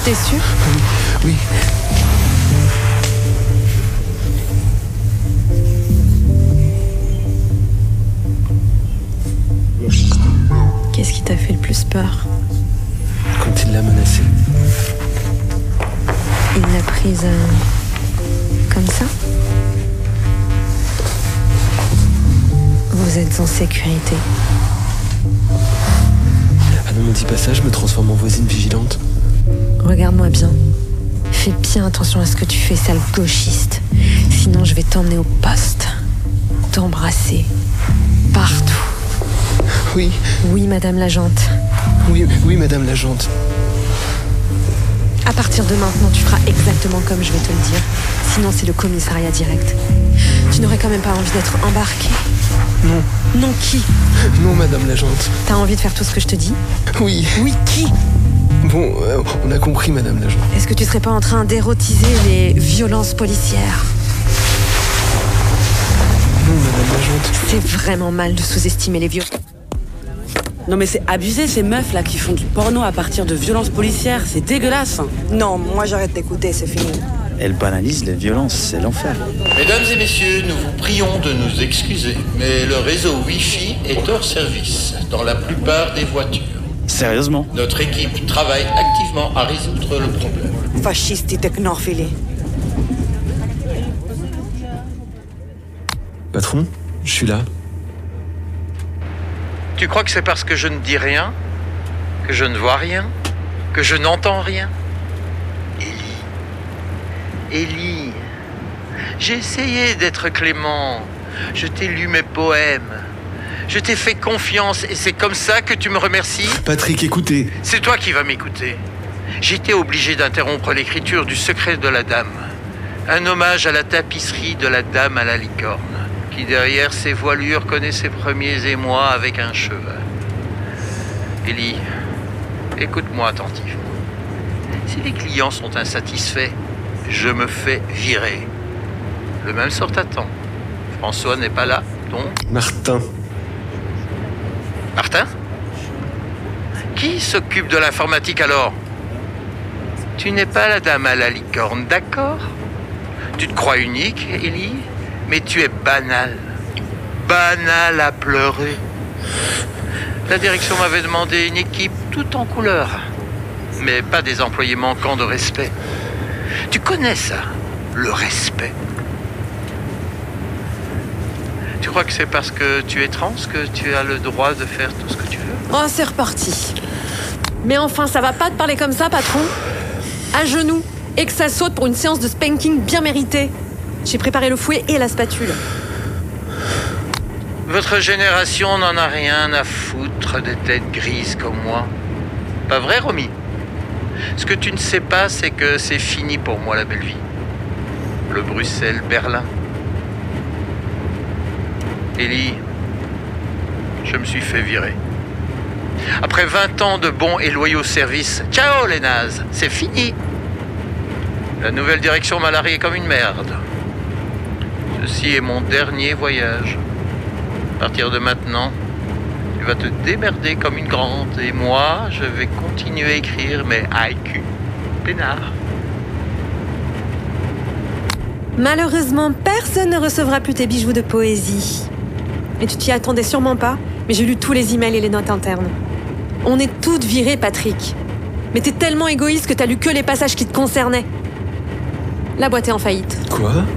T'es sûr? Oui. Qu'est-ce qui t'a fait le plus peur? Quand il l'a menacé. Il l'a prise comme ça? Vous êtes en sécurité. Ah ne me dis pas ça, je me transforme en voisine vigilante. Regarde-moi bien. Fais bien attention à ce que tu fais, sale gauchiste. Sinon, je vais t'emmener au poste. T'embrasser. Partout. Oui, Oui, madame l'agente. oui, madame l'agente. À partir de maintenant, tu feras exactement comme je vais te le dire. Sinon, c'est le commissariat direct. Tu n'aurais quand même pas envie d'être embarqué? Non, Non, qui? non, madame l'agente. T'as envie de faire tout ce que je te dis? Oui. Oui, qui? Bon, on a compris, madame l'agente. Est-ce que tu serais pas en train d'érotiser les violences policières? Non, madame l'agente. C'est vraiment mal de sous-estimer les violences. Non mais c'est abusé ces meufs là qui font du porno à partir de violences policières, c'est dégueulasse. Non, moi j'arrête d'écouter, c'est fini. Elle banalise les violences, c'est l'enfer. Mesdames et messieurs, nous vous prions de nous excuser, mais le réseau Wi-Fi est hors service dans la plupart des voitures. Sérieusement? Notre équipe travaille activement à résoudre le problème. Fascisti technophili. Patron, je suis là. Tu crois que c'est parce que je ne dis rien, que je ne vois rien, que je n'entends rien? Élie, j'ai essayé d'être clément. Je t'ai lu mes poèmes. Je t'ai fait confiance et c'est comme ça que tu me remercies? Patrick, écoutez. C'est toi qui vas m'écouter. J'étais obligé d'interrompre l'écriture du Secret de la Dame. Un hommage à la tapisserie de la Dame à la licorne, qui derrière ses voilures connaît ses premiers émois avec un cheval. Élie, écoute-moi attentivement. Si les clients sont insatisfaits, je me fais virer. Le même sort t'attend. François n'est pas là, donc... Martin. Martin? Qui s'occupe de l'informatique alors? Tu n'es pas la dame à la licorne, d'accord? Tu te crois unique, Élie? Mais tu es banal. Banal à pleurer. La direction m'avait demandé une équipe toute en couleur. Mais pas des employés manquants de respect. Tu connais ça, le respect. Tu crois que c'est parce que tu es trans que tu as le droit de faire tout ce que tu veux? Oh, c'est reparti. Mais enfin, ça va pas te parler comme ça, patron? À genoux, et que ça saute pour une séance de spanking bien méritée. J'ai préparé le fouet et la spatule. Votre génération n'en a rien à foutre des têtes grises comme moi. Pas vrai, Romy? Ce que tu ne sais pas, c'est que c'est fini pour moi la belle vie. Le Bruxelles-Berlin. Élie, je me suis fait virer. Après 20 ans de bons et loyaux services, ciao les nazes, c'est fini. La nouvelle direction m'a largué comme une merde. Ceci est mon dernier voyage. À partir de maintenant, tu vas te démerder comme une grande et moi, je vais continuer à écrire mes haïkus peinards. Malheureusement, personne ne recevra plus tes bijoux de poésie. Et tu t'y attendais sûrement pas, mais j'ai lu tous les emails et les notes internes. On est toutes virées, Patrick. Mais t'es tellement égoïste que t'as lu que les passages qui te concernaient. La boîte est en faillite. Quoi?